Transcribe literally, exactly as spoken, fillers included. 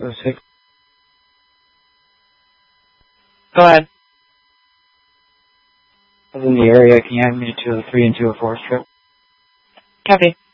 oh six. Go ahead. I was in the area. Can you have me to two oh three and two oh four strip? Copy.